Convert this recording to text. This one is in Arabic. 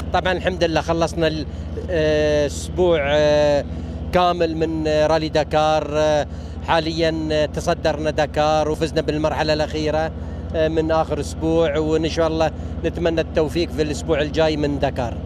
طبعا الحمد لله خلصنا الأسبوع كامل من رالي دكار. حاليا تصدرنا دكار وفزنا بالمرحلة الأخيرة من آخر أسبوع، وإن شاء الله نتمنى التوفيق في الأسبوع الجاي من دكار.